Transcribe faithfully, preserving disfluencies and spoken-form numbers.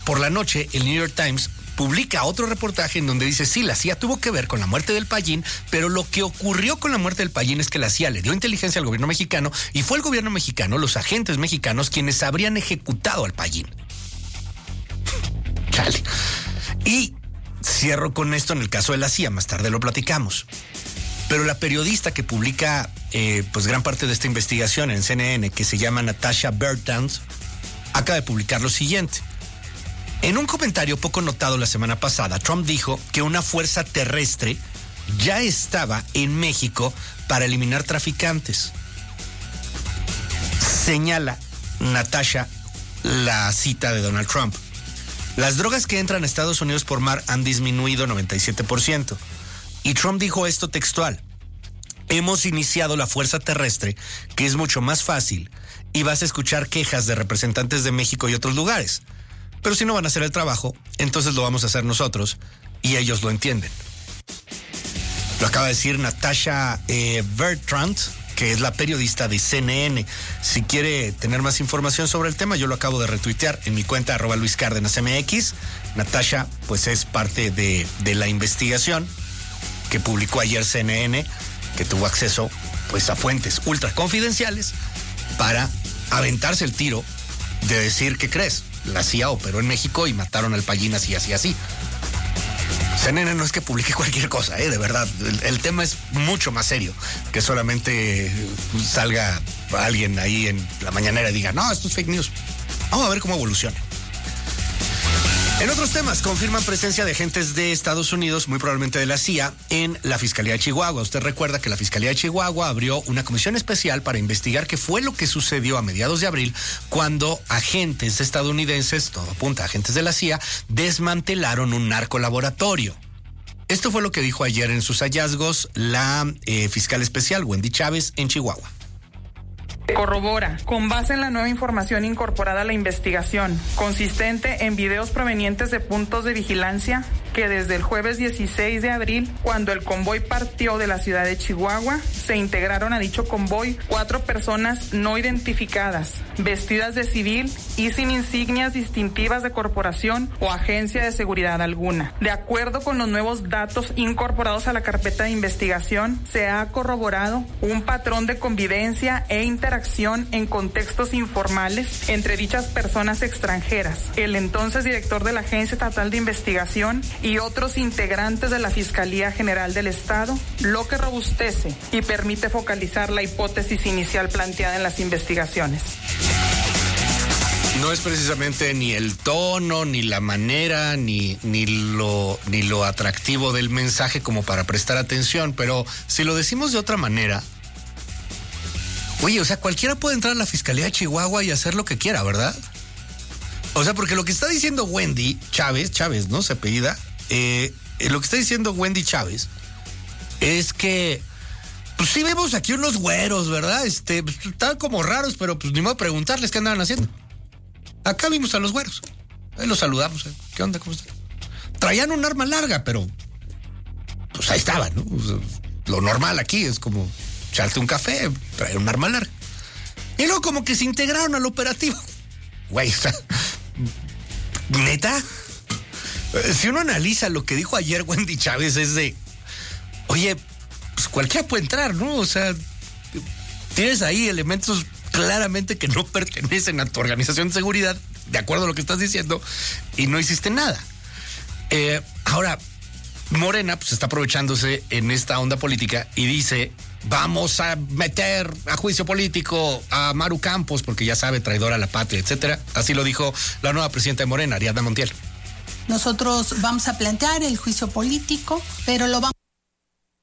por la noche, el New York Times publica otro reportaje en donde dice, sí, la C I A tuvo que ver con la muerte del Payín, pero lo que ocurrió con la muerte del Payín es que la C I A le dio inteligencia al gobierno mexicano y fue el gobierno mexicano, los agentes mexicanos, quienes habrían ejecutado al Payín. Chale. Y cierro con esto en el caso de la C I A, más tarde lo platicamos. Pero la periodista que publica eh, pues gran parte de esta investigación en C N N, que se llama Natasha Bertrand, acaba de publicar lo siguiente. En un comentario poco notado la semana pasada, Trump dijo que una fuerza terrestre ya estaba en México para eliminar traficantes. Señala Natasha la cita de Donald Trump. Las drogas que entran a Estados Unidos por mar han disminuido noventa y siete por ciento. Y Trump dijo esto textual. Hemos iniciado la fuerza terrestre, que es mucho más fácil, y vas a escuchar quejas de representantes de México y otros lugares. Pero si no van a hacer el trabajo, entonces lo vamos a hacer nosotros, y ellos lo entienden. Lo acaba de decir Natasha eh, Bertrand, que es la periodista de C N N. Si quiere tener más información sobre el tema, yo lo acabo de retuitear en mi cuenta arroba Luis Cárdenas M X. Natasha, pues es parte de, de la investigación que publicó ayer C N N, que tuvo acceso pues a fuentes ultra confidenciales para aventarse el tiro de decir, ¿qué crees? La C I A operó en México y mataron al Payín así, así, así. C N N no es que publique cualquier cosa, ¿eh? De verdad. El, el tema es mucho más serio que solamente salga alguien ahí en la mañanera y diga, no, esto es fake news. Vamos a ver cómo evoluciona. En otros temas, confirman presencia de agentes de Estados Unidos, muy probablemente de la C I A, en la Fiscalía de Chihuahua. Usted recuerda que la Fiscalía de Chihuahua abrió una comisión especial para investigar qué fue lo que sucedió a mediados de abril cuando agentes estadounidenses, todo apunta a agentes de la C I A, desmantelaron un narcolaboratorio. Esto fue lo que dijo ayer en sus hallazgos la eh, fiscal especial Wendy Chávez en Chihuahua. Corrobora, con base en la nueva información incorporada a la investigación, consistente en videos provenientes de puntos de vigilancia, que desde el jueves dieciséis de abril, cuando el convoy partió de la ciudad de Chihuahua, se integraron a dicho convoy cuatro personas no identificadas, vestidas de civil y sin insignias distintivas de corporación o agencia de seguridad alguna. De acuerdo con los nuevos datos incorporados a la carpeta de investigación, se ha corroborado un patrón de convivencia e interacción en contextos informales entre dichas personas extranjeras, el entonces director de la Agencia Estatal de Investigación y otros integrantes de la Fiscalía General del Estado, lo que robustece y permite focalizar la hipótesis inicial planteada en las investigaciones. No es precisamente ni el tono, ni la manera, ni, ni, lo, ni lo atractivo del mensaje como para prestar atención, pero si lo decimos de otra manera, oye, o sea, cualquiera puede entrar a la Fiscalía de Chihuahua y hacer lo que quiera, ¿verdad? O sea, porque lo que está diciendo Wendy Chávez, Chávez, ¿no? Se apellida, eh, lo que está diciendo Wendy Chávez es que, pues sí vemos aquí unos güeros, ¿verdad? Este, pues, están como raros, pero pues ni modo de preguntarles qué andaban haciendo. Acá vimos a los güeros, ahí los saludamos, ¿eh? ¿Qué onda? ¿Cómo están? Traían un arma larga, pero pues ahí estaban, ¿no? O sea, lo normal aquí es como echarte un café, traer un arma larga. Y luego como que se integraron al operativo. Güey, o sea, neta, si uno analiza lo que dijo ayer Wendy Chávez es de, oye, pues cualquiera puede entrar, ¿no? O sea, tienes ahí elementos claramente que no pertenecen a tu organización de seguridad, de acuerdo a lo que estás diciendo, y no hiciste nada. Eh, ahora, Morena pues está aprovechándose en esta onda política y dice, vamos a meter a juicio político a Maru Campos, porque ya sabe, traidora a la patria, etcétera. Así lo dijo la nueva presidenta de Morena, Ariadna Montiel. Nosotros vamos a plantear el juicio político, pero lo vamos